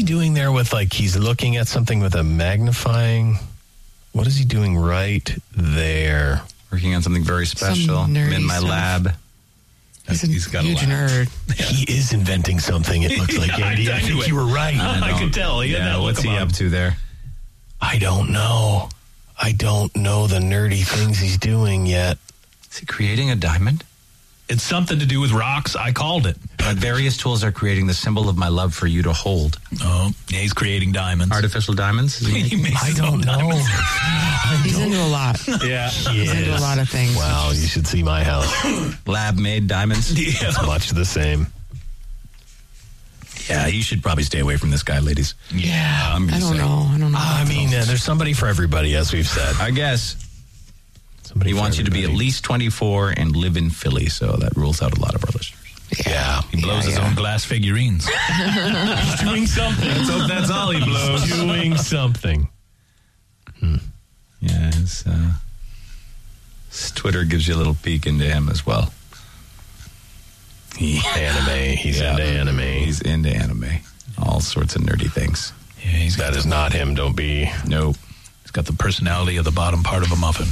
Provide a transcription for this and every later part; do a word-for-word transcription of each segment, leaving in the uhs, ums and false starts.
doing there with, like, he's looking at something with a magnifying... What is he doing right there? Working on something very special. I'm in my stuff. lab. He's a He's got a huge lab. nerd. Yeah. He is inventing something, it looks like, Yeah, Andy. I I, think knew you it. were right. I, I could tell. He had Yeah, that what's look he about up to there? I don't know. I don't know the nerdy things he's doing yet. Is he creating a diamond? It's something to do with rocks. I called it. My various tools are creating the symbol of my love for you to hold. Oh, yeah, he's creating diamonds. Artificial diamonds? Is he He makes I his don't own know. diamonds. He's into a lot. Yeah. He's into a lot of things. Wow, you should see my house. lab-made diamonds? Yeah. It's much the same. Yeah, you should probably stay away from this guy, ladies. Yeah. I'm I just don't saying. know. I don't know. I mean, uh, there's somebody for everybody, as we've said. I guess. Somebody He for wants you to be at everybody. least twenty-four and live in Philly, so that rules out a lot of our listeners. Yeah. He blows Yeah, his yeah. own glass figurines. He's doing something. That's, that's all he blows. Doing something. Yeah, his, uh, his Twitter gives you a little peek into him as well. He, anime. He's Yeah. into anime. He's into anime. All sorts of nerdy things. Yeah, he's got That is not him. Don't be. Nope. He's got the personality of the bottom part of a muffin.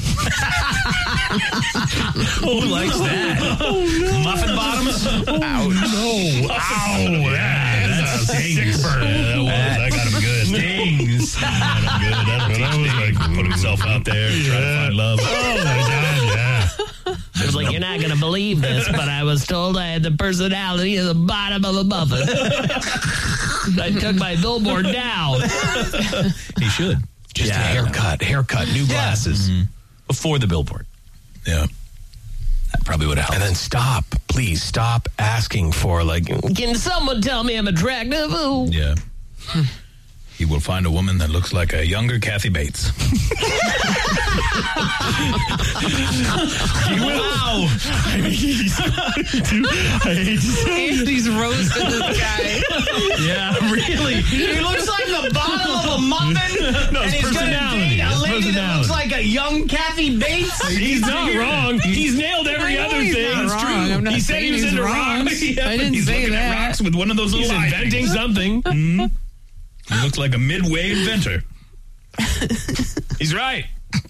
Who likes that? Muffin bottoms? Oh, no. Ow. That stings. Yeah, that was. I got him good. Stings. I got him good. That'll teach Nick. Put himself out there and try to find love. Oh, my God, yeah. I was like, you're not going to believe this, but I was told I had the personality of the bottom of a muffin. I took my billboard down. He should. Just Yeah, a haircut. Haircut. New glasses. Before the billboard. Yeah. That probably would have helped. And then stop. Please stop asking for, like, Can someone tell me I'm attractive? Ooh. Yeah. He will find a woman that looks like a younger Kathy Bates. Wow. I hate to say Andy's roasting this guy. Yeah, really. He looks like the bottom of a muffin. No, and it's he's going to personality. date a It's lady that personality. looks like a young Kathy Bates. He's not wrong. He's nailed every I know other he's thing. not It's wrong. true. I'm not He said saying he was he's into wrong. rocks. I didn't He's say looking that. at rocks with one of those He's little eye inventing things. something. He looks like a midway inventor. He's right.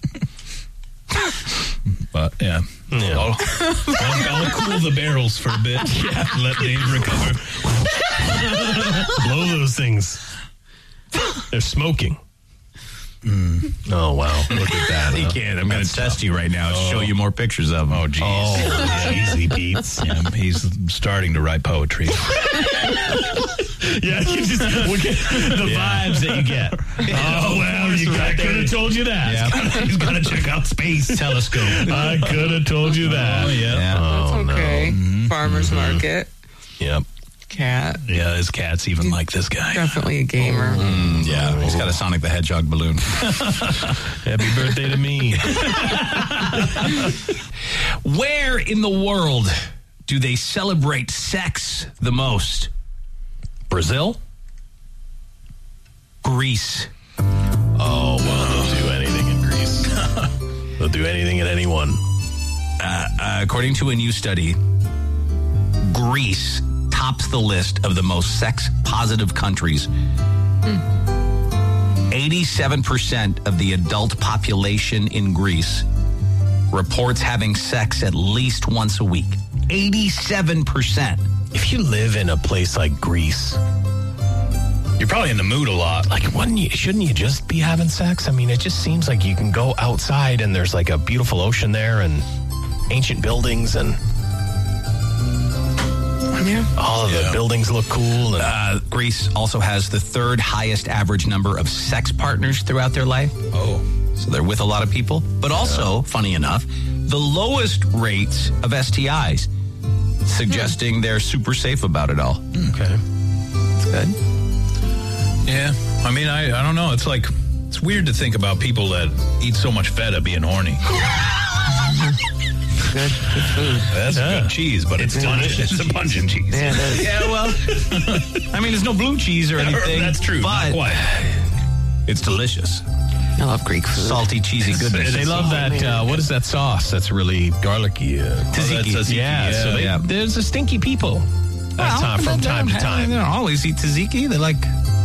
But yeah, Yeah. I'll, I'll, I'll cool the barrels for a bit. Yeah. Let Dave recover. Blow those things. They're smoking. Oh, wow. Look at that. He huh? can't. I'm going That's to test you right now. Show you more pictures of him. Oh, geez. Oh, easy, Pete. Yeah, he's starting to write poetry. Yeah, you just look at the vibes that you get. Oh, well, you I could have told you that. He's got to check out Space Telescope. I could have told you that. Oh, yeah. Yeah. Oh, That's okay. no. Farmer's market. Yep. Cat. Yeah, his cat's even like this guy. Definitely a gamer. Mm, yeah, he's got a Sonic the Hedgehog balloon. Happy birthday to me. Where in the world do they celebrate sex the most? Brazil? Greece. Oh, well, they'll do anything in Greece. They'll do anything at anyone. Uh, uh, according to a new study, Greece tops the list of the most sex-positive countries. eighty-seven percent of the adult population in Greece reports having sex at least once a week. eighty-seven percent. If you live in a place like Greece, You're probably in the mood a lot. like, wouldn't you, shouldn't you just be having sex? I mean, it just seems like you can go outside and there's like a beautiful ocean there and ancient buildings and Yeah. all of the Yeah. buildings look cool. And Uh, Greece also has the third highest average number of sex partners throughout their life. Oh. So they're with a lot of people. But also, funny enough, the lowest rates of S T Is, suggesting they're super safe about it all. okay. That's good. Yeah. I mean, I, I don't know. It's like, it's weird to think about people that eat so much feta being horny. Good, good food. That's Yeah. good cheese, but it's delicious. It's a pungent cheese. Yeah, it is. Yeah, well, I mean, there's no blue cheese or anything. That's true. But Not quite. it's delicious. I love Greek food. Salty, cheesy goodness. They love that, uh, what is that sauce that's really garlicky? Uh, Tzatziki. yeah, Tzatziki, yeah, so they, yeah. there's a stinky people at time, from time to time. They don't always eat tzatziki. They like